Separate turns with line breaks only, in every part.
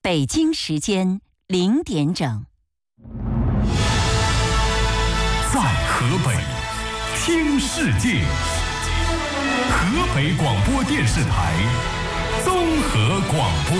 北京时间0点整。
在河北听世界，河北广播电视台综合广播。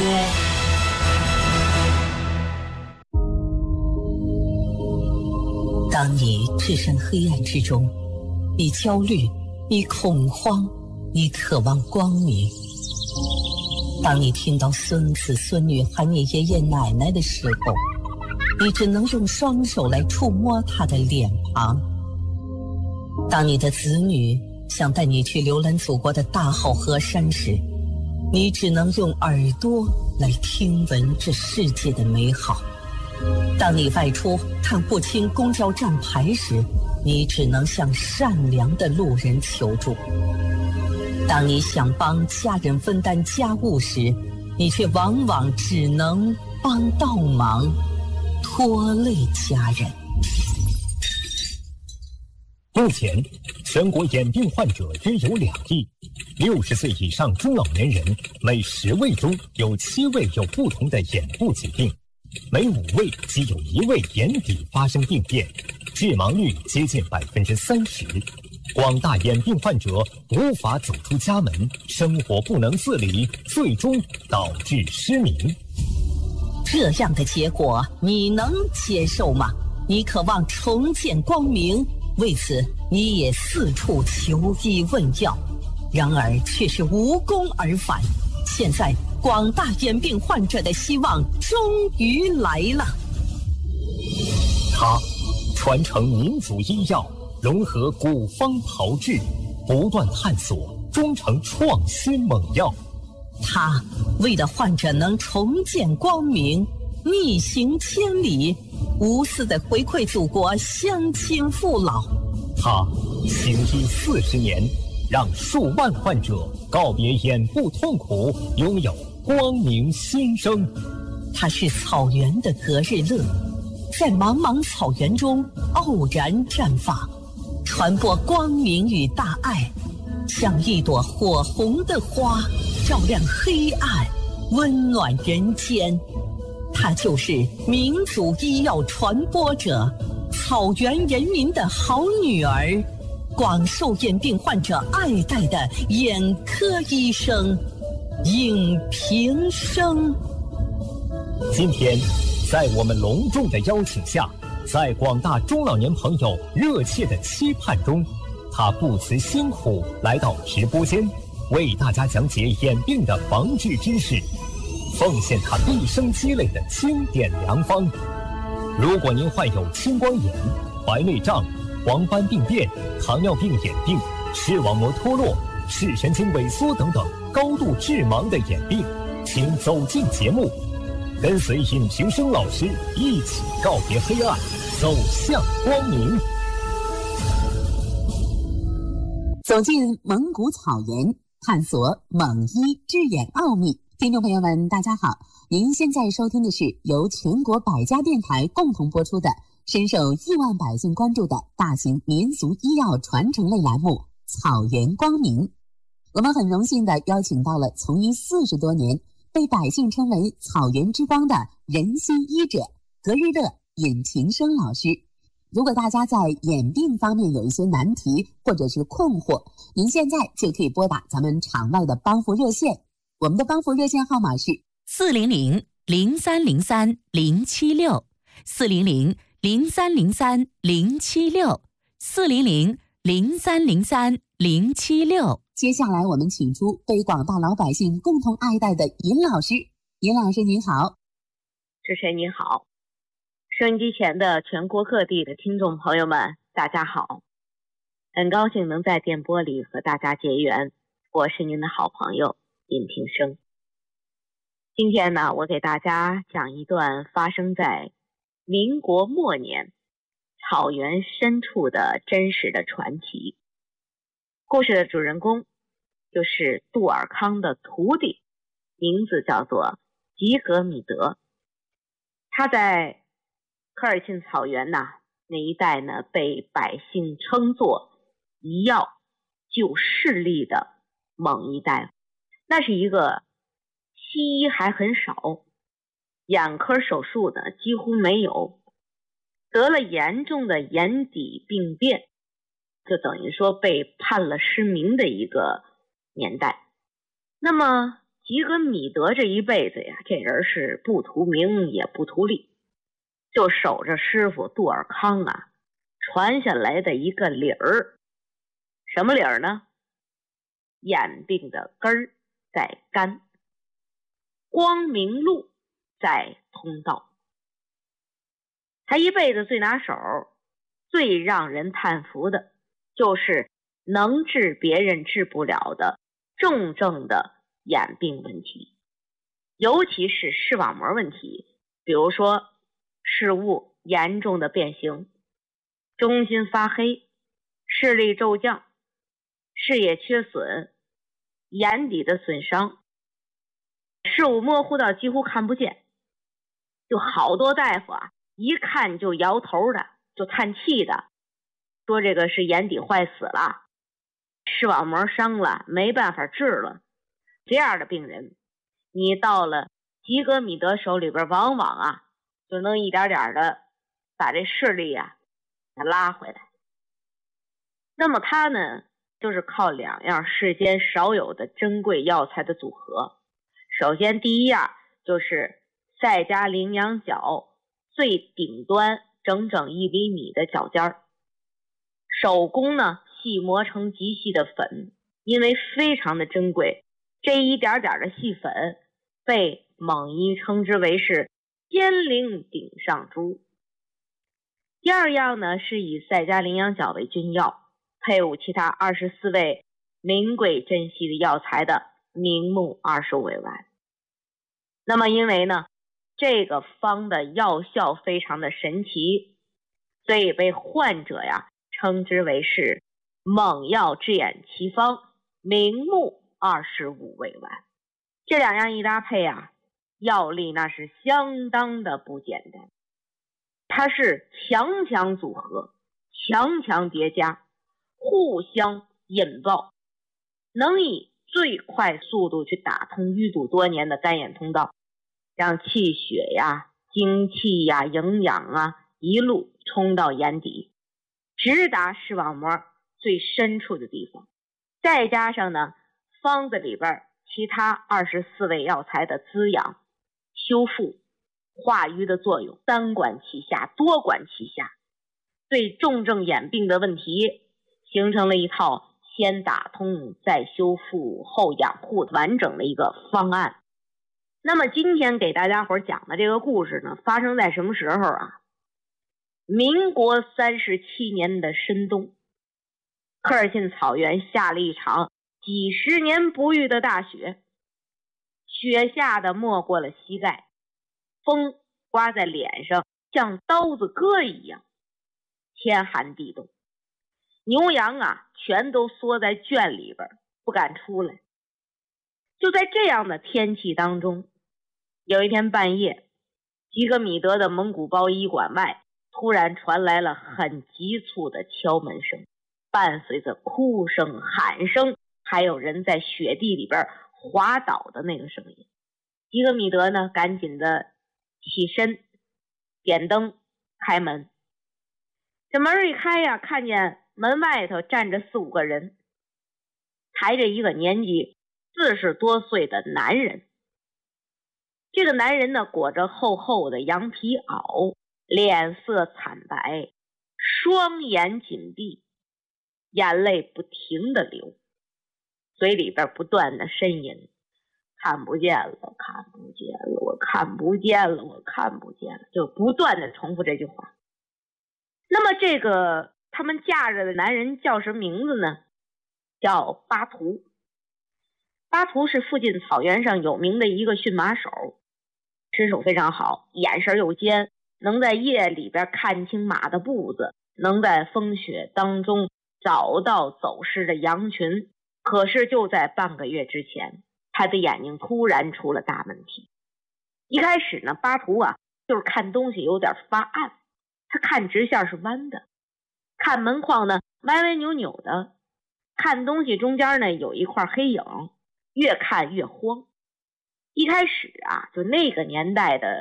当你置身黑暗之中，你焦虑，你恐慌，你渴望光明。当你听到孙子孙女喊你爷爷奶奶的时候，你只能用双手来触摸他的脸庞。当你的子女想带你去浏览祖国的大好河山时，你只能用耳朵来听闻这世界的美好。当你外出看不清公交站牌时，你只能向善良的路人求助。当你想帮家人分担家务时，你却往往只能帮倒忙，拖累家人。
目前，全国眼病患者约有2亿，60岁以上中老年人每10位中有7位有不同的眼部疾病，每5位即有1位眼底发生病变，致盲率接近30%。广大眼病患者无法走出家门，生活不能自理，最终导致失明。
这样的结果你能接受吗？你渴望重见光明，为此你也四处求医问药，然而却是无功而返。现在广大眼病患者的希望终于来了。
他传承民族医药，融合古方炮制，不断探索，终成创新猛药。
他为了患者能重见光明，逆行千里，无私的回馈祖国乡亲父老。
他行医40年，让数万患者告别眼部痛苦，拥有光明新生。
他是草原的格日乐，在茫茫草原中傲然绽放，传播光明与大爱，像一朵火红的花，照亮黑暗，温暖人间。他就是民族医药传播者，草原人民的好女儿，广受眼病患者爱戴的眼科医生尹平生。
今天，在我们隆重的邀请下，在广大中老年朋友热切的期盼中，他不辞辛苦来到直播间，为大家讲解眼病的防治知识，奉献他毕生积累的经典良方。如果您患有青光眼、白内障、黄斑病变、糖尿病眼病、视网膜脱落、视神经萎缩等等高度致盲的眼病，请走进节目，跟随尹平生老师一起告别黑暗，走向光明。
走进蒙古草原，探索蒙医治眼奥秘。听众朋友们，大家好，您现在收听的是由全国百家电台共同播出的深受亿万百姓关注的大型民俗医药传承类栏目《草原光明》。我们很荣幸地邀请到了从医40多年，被百姓称为草原之光的人心医者格日乐尹平生老师。如果大家在眼病方面有一些难题或者是困惑，您现在就可以拨打咱们场外的帮扶热线，我们的帮扶热线号码是
400-303-076，400-303-076，400-303-076。
接下来我们请出被广大老百姓共同爱戴的尹老师。尹老师您好。
主持人您好，收音机前的全国各地的听众朋友们大家好，很高兴能在电波里和大家结缘，我是您的好朋友尹平生。今天呢，我给大家讲一段发生在民国末年草原深处的真实的传奇。故事的主人公就是杜尔康的徒弟，名字叫做吉格米德。他在科尔沁草原那一带呢，被百姓称作医药救视力的猛医大夫。那是一个西医还很少， 眼科手术呢几乎没有，得了严重的眼底病变，就等于说被判了失明的一个年代。那么吉格米德这一辈子呀，这人是不图名也不图利，就守着师傅杜尔康啊传下来的一个理儿。什么理儿呢？眼病的根儿在肝，光明路在通道。他一辈子最拿手，最让人叹服的就是能治别人治不了的重症的眼病问题，尤其是视网膜问题，比如说视物严重的变形，中心发黑，视力骤降，视野缺损，眼底的损伤，视物模糊到几乎看不见。就好多大夫啊，一看就摇头的，就叹气的，说这个是眼底坏死了，视网膜伤了，没办法治了。这样的病人，你到了吉格米德手里边，往往啊就能一点点的把这视力啊拉回来。那么他呢，就是靠2样世间少有的珍贵药材的组合。首先第一样就是赛迦羚羊角最顶端整整1厘米的角尖儿，手工呢细磨成极细的粉，因为非常的珍贵，这一点点的细粉被蒙医称之为是尖灵顶上珠。第二样呢是以赛迦羚羊角为君药，配伍其他24味名贵珍稀的药材的明目25味丸。那么因为呢这个方的药效非常的神奇，所以被患者呀称之为是猛药治眼奇方明目25味丸。这2样一搭配啊，药力那是相当的不简单，它是强强组合，强强叠加，互相引爆，能以最快速度去打通淤堵多年的干眼通道，让气血呀、精气呀、营养啊一路冲到眼底，直达视网膜最深处的地方。再加上呢方子里边其他24味药材的滋养、修复、化瘀的作用，单管齐下，多管齐下，对重症眼病的问题形成了一套先打通再修复后养护完整的一个方案。那么今天给大家伙讲的这个故事呢，发生在什么时候啊？民国37年的深冬，科尔沁草原下了一场几十年不遇的大雪，雪下的没过了膝盖，风刮在脸上像刀子割一样，天寒地冻，牛羊啊全都缩在圈里边不敢出来。就在这样的天气当中，有一天半夜，吉格米德的蒙古包医馆外突然传来了很急促的敲门声，伴随着哭声、喊声，还有人在雪地里边滑倒的那个声音。吉格米德呢赶紧的起身点灯开门，这门一开呀，看见门外头站着4、5个人，抬着一个年纪40多岁的男人。这个男人呢裹着厚厚的羊皮袄，脸色惨白，双眼紧闭，眼泪不停地流，嘴里边不断的呻吟，看不见了，看不见了，我看不见了，我看不见了，就不断的重复这句话。那么这个他们架着的男人叫什么名字呢？叫巴图。巴图是附近草原上有名的一个驯马手，身手非常好，眼神又尖，能在夜里边看清马的步子，能在风雪当中找到走失的羊群。可是就在半个月之前，他的眼睛突然出了大问题。一开始呢，巴图啊就是看东西有点发暗，他看直线是弯的，看门框呢歪歪扭扭的，看东西中间呢有一块黑影，越看越慌。一开始啊，就那个年代的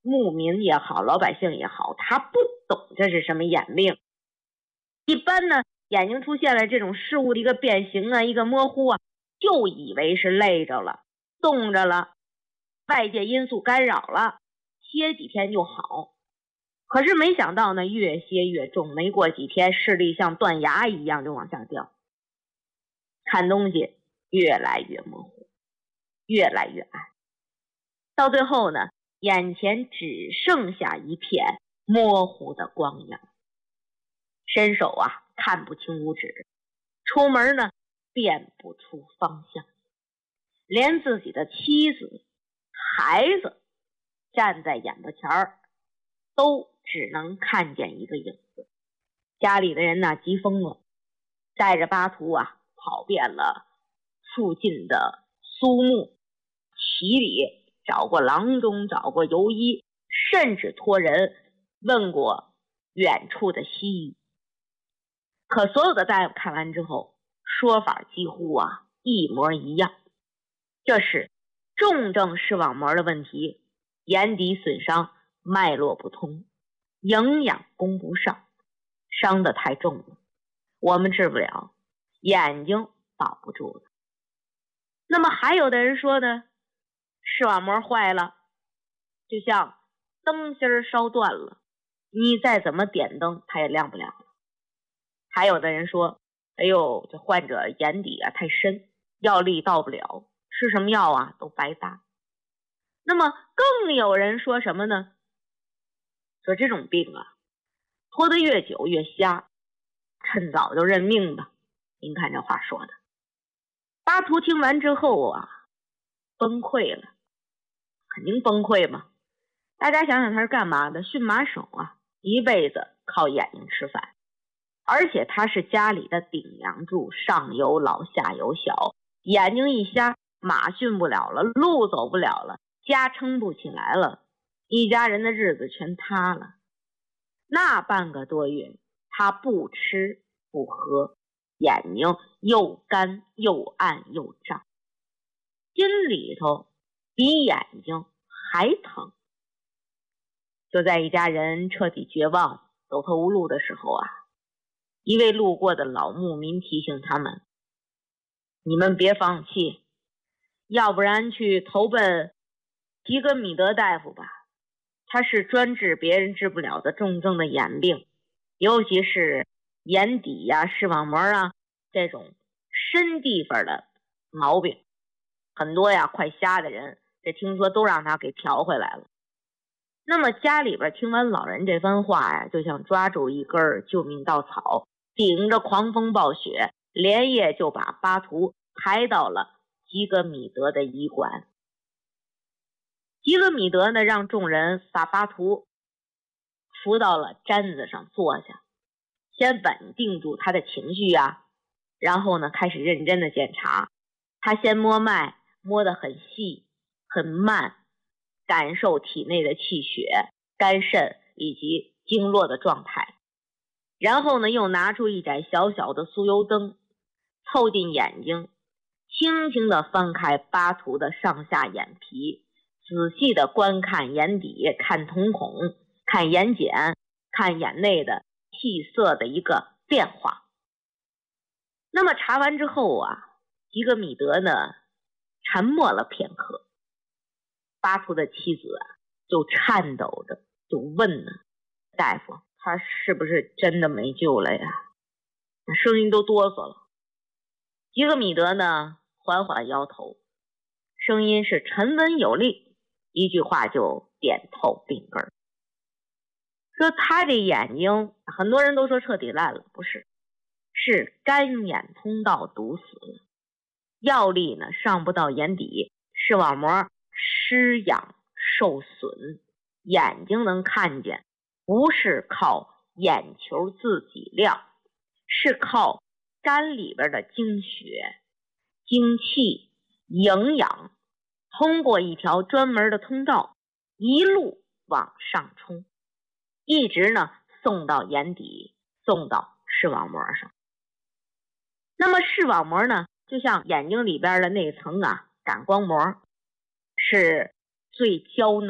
牧民也好，老百姓也好，他不懂这是什么眼病。一般呢，眼睛出现了这种事物的一个变形啊，一个模糊啊，就以为是累着了，冻着了，外界因素干扰了，歇几天就好。可是没想到呢，越歇越重，没过几天视力像断崖一样就往下掉，看东西越来越模糊，越来越暗，到最后呢，眼前只剩下一片模糊的光影，伸手啊看不清五指，出门呢辨不出方向，连自己的妻子孩子站在眼巴前儿都只能看见一个影子。家里的人呢急疯了，带着巴图啊跑遍了附近的苏木、齐里，找过郎中，找过游医，甚至托人问过远处的西医。可所有的大夫看完之后，说法几乎啊一模一样，这是重症视网膜的问题，眼底损伤，脉络不通，营养供不上，伤得太重了，我们治不了，眼睛保不住了。那么还有的人说呢，视网膜坏了，就像灯芯烧断了，你再怎么点灯它也亮不了了。还有的人说，哎呦，这患者眼底啊太深，药力到不了，吃什么药啊都白搭。那么更有人说什么呢？说这种病啊拖得越久越瞎，趁早就认命吧。您看这话说的。巴图听完之后啊崩溃了，肯定崩溃嘛。大家想想他是干嘛的？驯马手啊，一辈子靠眼睛吃饭，而且他是家里的顶梁柱，上有老下有小，眼睛一瞎，马驯不了了，路走不了了，家撑不起来了，一家人的日子全塌了。那半个多月他不吃不喝，眼睛又干又暗又胀，心里头比眼睛还疼。就在一家人彻底绝望走投无路的时候啊，一位路过的老牧民提醒他们，你们别放弃，要不然去投奔吉格米德大夫吧，他是专治别人治不了的重症的眼病，尤其是眼底呀、视网膜啊这种深地方的毛病，很多呀快瞎的人，这听说都让他给调回来了。那么家里边听完老人这番话呀，就像抓住一根救命稻草，顶着狂风暴雪，连夜就把巴图抬到了吉格米德的医馆。吉格米德呢，让众人把巴图扶到了毡子上坐下，先稳定住他的情绪啊，然后呢开始认真的检查。他先摸脉，摸得很细很慢，感受体内的气血、肝肾以及经络的状态。然后呢又拿出一盏小小的酥油灯，凑近眼睛，轻轻地翻开巴图的上下眼皮，仔细地观看眼底，看瞳孔，看眼睑，看眼内的气色的一个变化。那么查完之后啊，吉格米德呢沉默了片刻，巴图的妻子啊就颤抖着就问呢，大夫，他是不是真的没救了呀？声音都哆嗦了。吉格米德呢缓缓摇头，声音是沉稳有力，一句话就点透病根。说他这眼睛，很多人都说彻底烂了，不是，是肝眼通道堵死了，药力呢上不到眼底，视网膜失养受损，眼睛能看见，不是靠眼球自己亮，是靠肝里边的精血、精气、营养，通过一条专门的通道，一路往上冲，一直呢送到眼底，送到视网膜上。那么视网膜呢，就像眼睛里边的那层啊感光膜，是最娇嫩